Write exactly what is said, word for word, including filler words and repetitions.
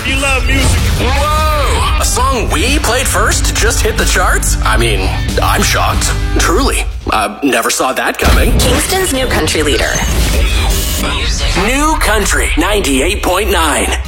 if you love music. Whoa! A song we played first just hit the charts? I mean, I'm shocked. Truly. I never saw that coming. Kingston's new country leader. New Country ninety-eight point nine.